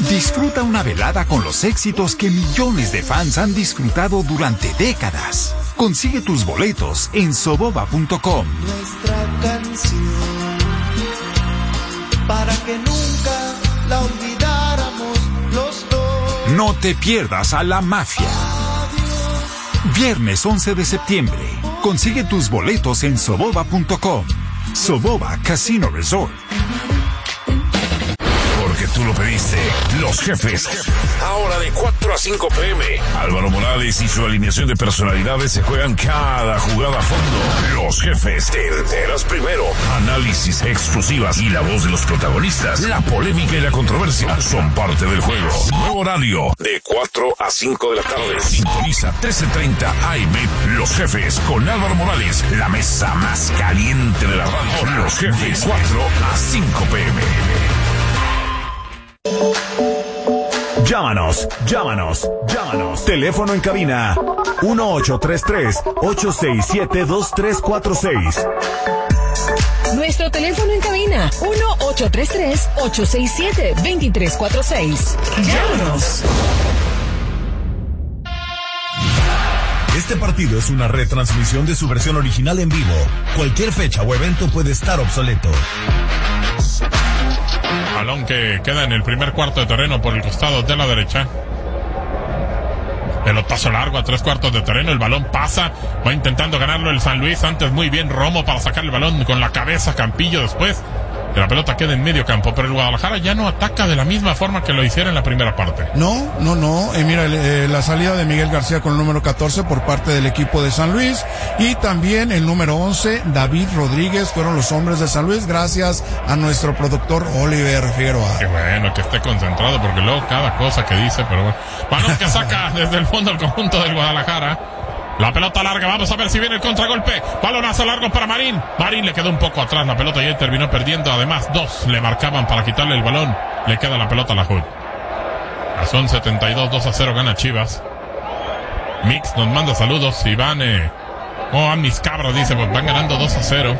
Disfruta una velada con los éxitos que millones de fans han disfrutado durante décadas. Consigue tus boletos en soboba.com. Nuestra canción, para que nunca la olvidáramos los dos. No te pierdas a La Mafia. Viernes 11 de septiembre. Consigue tus boletos en soboba.com. Soboba Casino Resort. Porque tú lo pediste. Los jefes. Ahora de 4 a 5 p.m. Álvaro Morales y su alineación de personalidades se juegan cada jugada a fondo. Los jefes. Te enteras primero. Análisis exclusivas y la voz de los protagonistas. La polémica y la controversia son parte del juego. Nuevo horario de 4 a 5 de la tarde. Sintoniza 13:30 AM. Los jefes con Álvaro Morales. La mesa más caliente de la radio. Los jefes. 4 a 5 p.m. Llámanos. Teléfono en cabina 1833-867-2346. Nuestro teléfono en cabina 1833-867-2346. Llámanos. Este partido es una retransmisión de su versión original en vivo. Cualquier fecha o evento puede estar obsoleto. Balón que queda en el primer cuarto de terreno por el costado de la derecha. Pelotazo largo a 3/4 de terreno. El balón pasa. Va intentando ganarlo el San Luis. Antes muy bien Romo para sacar el balón con la cabeza. Campillo después. Que la pelota queda en medio campo. Pero el Guadalajara ya no ataca de la misma forma que lo hiciera en la primera parte. No. Mira, la salida de Miguel García con el número 14 por parte del equipo de San Luis. Y también el número 11, David Rodríguez, fueron los hombres de San Luis, gracias a nuestro productor Oliver Figueroa. Qué bueno que esté concentrado, porque luego cada cosa que dice, pero bueno. Balón que saca desde el fondo el conjunto del Guadalajara. La pelota larga, vamos a ver si viene el contragolpe. Balonazo largo para Marín. Marín le quedó un poco atrás la pelota y él terminó perdiendo. Además, 2 le marcaban para quitarle el balón. Le queda la pelota a la Hood. Son 72, 2-0 gana Chivas. Mix nos manda saludos. Iván, mis cabras, dice, pues van ganando 2-0.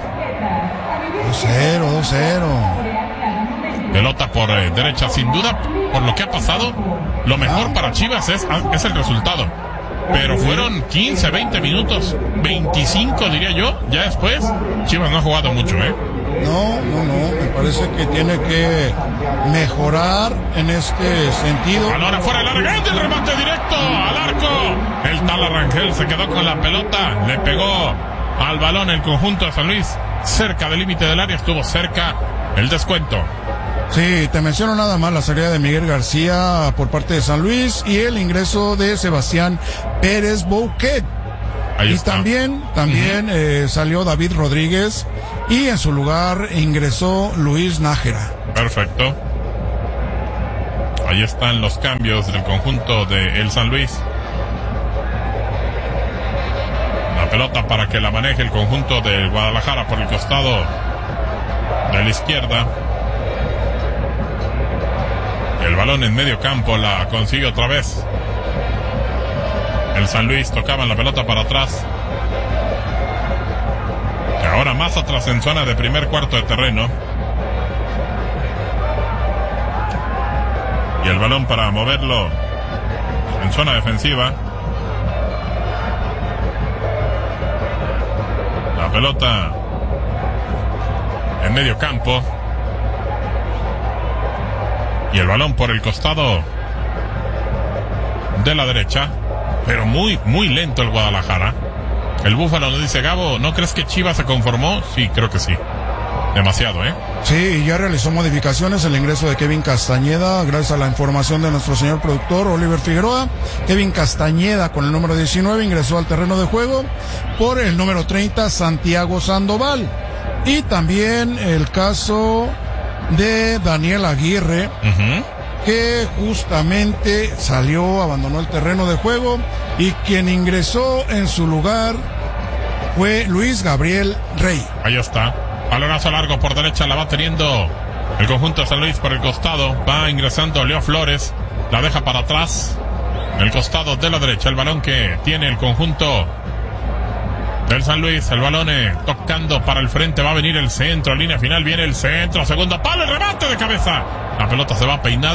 2-0. Pelota por derecha, sin duda, por lo que ha pasado. Lo mejor para Chivas es el resultado. Pero fueron 15, 20 minutos, 25 diría yo. Ya después, Chivas no ha jugado mucho, No, me parece que tiene que mejorar en este sentido. Ahora fuera el larguete, el remate directo al arco. El tal Arrangel se quedó con la pelota, le pegó al balón el conjunto de San Luis. Cerca del límite del área, estuvo cerca el descuento. Sí, te menciono nada más la salida de Miguel García por parte de San Luis y el ingreso de Sebastián Pérez Bouquet. Ahí y está. también salió David Rodríguez y en su lugar ingresó Luis Nájera. Perfecto. Ahí están los cambios del conjunto de el San Luis. La pelota para que la maneje el conjunto del Guadalajara por el costado de la izquierda. El balón en medio campo la consigue otra vez. El San Luis tocaba la pelota para atrás. Y ahora más atrás en zona de primer cuarto de terreno. Y el balón para moverlo en zona defensiva. La pelota en medio campo. Y el balón por el costado de la derecha. Pero muy, muy lento el Guadalajara. El Búfalo nos dice, Gabo, ¿no crees que Chivas se conformó? Sí, creo que sí. Demasiado, Sí, ya realizó modificaciones el ingreso de Kevin Castañeda, gracias a la información de nuestro señor productor Oliver Figueroa. Kevin Castañeda con el número 19 ingresó al terreno de juego por el número 30 Santiago Sandoval. Y también el caso de Daniel Aguirre, que justamente abandonó el terreno de juego, y quien ingresó en su lugar fue Luis Gabriel Rey. Ahí está. Balonazo largo por derecha, la va teniendo el conjunto de San Luis por el costado. Va ingresando Leo Flores, la deja para atrás, el costado de la derecha. El balón que tiene el conjunto del San Luis, el balón tocando para el frente, va a venir el centro, línea final, viene el centro, segundo palo, el remate de cabeza. La pelota se va peinada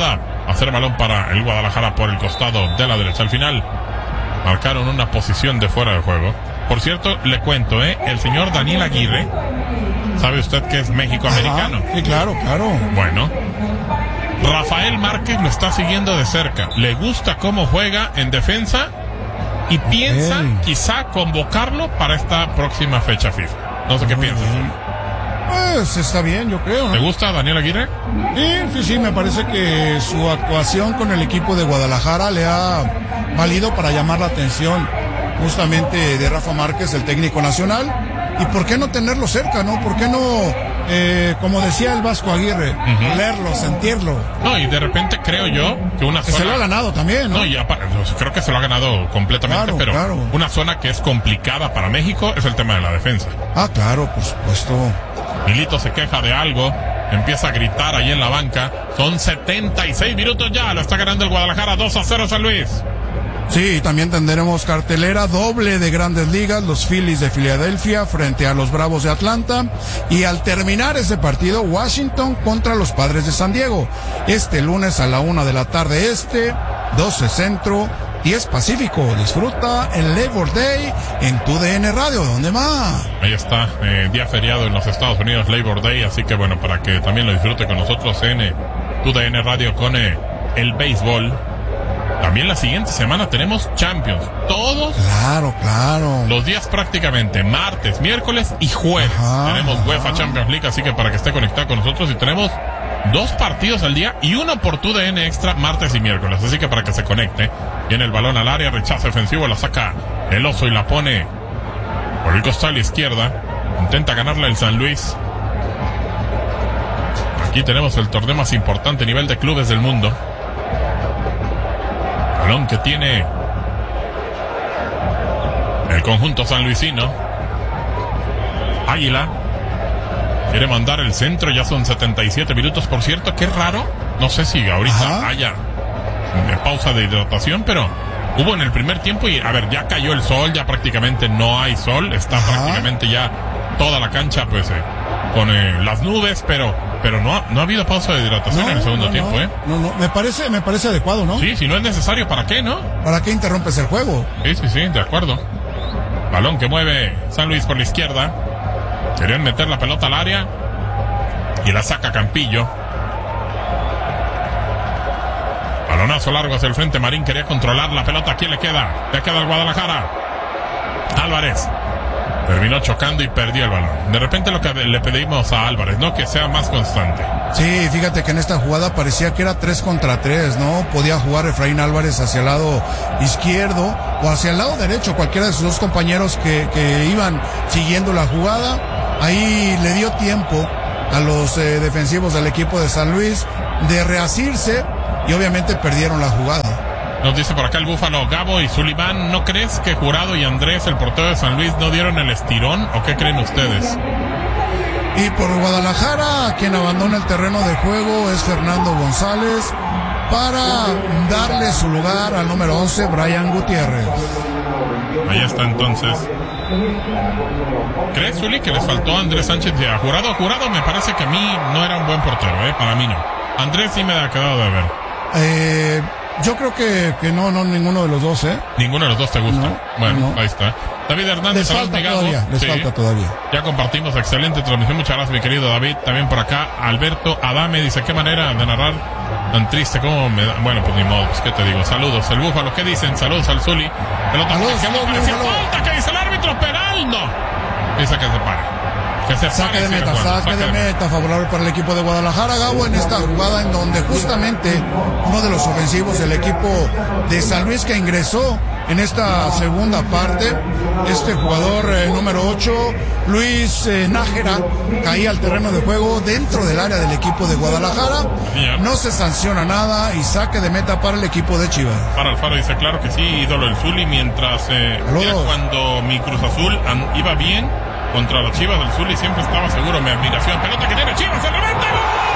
hacer balón para el Guadalajara por el costado de la derecha. Al final marcaron una posición de fuera de juego. Por cierto, le cuento, el señor Daniel Aguirre, ¿sabe usted que es México-americano? Sí, claro. Bueno, Rafael Márquez lo está siguiendo de cerca. Le gusta cómo juega en defensa y piensa quizá convocarlo para esta próxima fecha FIFA. No sé qué piensas. Pues está bien, yo creo, ¿no? ¿Te gusta Daniel Aguirre? Sí, me parece que su actuación con el equipo de Guadalajara le ha valido para llamar la atención justamente de Rafa Márquez, el técnico nacional. ¿Y por qué no tenerlo cerca, no? ¿Por qué no, como decía el Vasco Aguirre, leerlo, sentirlo? No, y de repente creo yo que una zona... se lo ha ganado también, ¿no? No, y creo que se lo ha ganado completamente, claro. Una zona que es complicada para México es el tema de la defensa. Ah, claro, por supuesto. Milito se queja de algo, empieza a gritar ahí en la banca. Son 76 minutos ya, lo está ganando el Guadalajara 2-0 San Luis. Sí, también tendremos cartelera doble de Grandes Ligas, los Phillies de Filadelfia frente a los Bravos de Atlanta, y al terminar ese partido, Washington contra los Padres de San Diego, este lunes a la 1 de la tarde 12 Centro, 10 Pacífico. Disfruta el Labor Day en TUDN Radio. ¿Dónde más? Ahí está, día feriado en los Estados Unidos, Labor Day, así que bueno, para que también lo disfrute con nosotros en TUDN Radio con el béisbol. También la siguiente semana tenemos Champions. Todos. Claro. Los días prácticamente, martes, miércoles y jueves. Tenemos UEFA Champions League, así que para que esté conectado con nosotros, y tenemos 2 partidos al día y uno por TUDN extra martes y miércoles. Así que para que se conecte. Viene el balón al área, rechazo ofensivo, la saca el Oso y la pone por el costado a la izquierda. Intenta ganarla el San Luis. Aquí tenemos el torneo más importante a nivel de clubes del mundo. Balón que tiene el conjunto sanluisino. Águila quiere mandar el centro, ya son 77 minutos. Por cierto, qué raro, no sé si ahorita haya pausa de hidratación, pero hubo en el primer tiempo y, a ver, ya cayó el sol, ya prácticamente no hay sol, está prácticamente ya toda la cancha pues con las nubes, pero no ha habido pausa de hidratación en el segundo tiempo, No, me parece adecuado, ¿no? Sí, si no es necesario, ¿para qué, no? ¿Para qué interrumpes el juego? Sí, de acuerdo. Balón que mueve San Luis por la izquierda. Querían meter la pelota al área y la saca Campillo. Balonazo largo hacia el frente. Marín quería controlar la pelota. ¿A quién le queda? Le queda al Guadalajara. Álvarez terminó chocando y perdió el balón. De repente lo que le pedimos a Álvarez, ¿no? Que sea más constante. Sí, fíjate que en esta jugada parecía que era 3 contra 3, ¿no? Podía jugar Efraín Álvarez hacia el lado izquierdo o hacia el lado derecho, cualquiera de sus dos compañeros que iban siguiendo la jugada. Ahí le dio tiempo a los defensivos del equipo de San Luis de reasirse y obviamente perdieron la jugada. Nos dice por acá el Búfalo, Gabo y Sullivan, ¿no crees que Jurado y Andrés, el portero de San Luis, no dieron el estirón o qué creen ustedes? Y por Guadalajara, quien abandona el terreno de juego es Fernando González para darle su lugar al número 11, Brian Gutiérrez. Ahí está entonces. ¿Crees, Zuli, que les faltó a Andrés Sánchez y a Jurado? Jurado me parece que a mí no era un buen portero, para mí no. Andrés sí me ha quedado de ver. Yo creo que no, ninguno de los dos, ¿Ninguno de los dos te gusta? Ahí está. David Hernández, les falta todavía. Ya compartimos, excelente transmisión, muchas gracias mi querido David. También por acá, Alberto Adame dice, qué manera de narrar tan triste, como me da... Bueno, pues ni modo, pues qué te digo, saludos. El Búfalo, ¿qué dicen? Saludos al Zuli. Pelota, falta, que dice el árbitro, penal, no. Dice que se pare. Saque de meta favorable para el equipo de Guadalajara, Gabo, en esta jugada en donde justamente uno de los ofensivos del equipo de San Luis que ingresó en esta segunda parte, este jugador número 8, Luis Nájera, caía al terreno de juego dentro del área del equipo de Guadalajara. No se sanciona nada y saque de meta para el equipo de Chivas. Para Alfaro dice, claro que sí, ídolo el Zuli, mientras cuando mi Cruz Azul iba bien contra las Chivas del Zuli, siempre estaba seguro, mi admiración. Pelota que tiene Chivas, se levanta, ¡gol!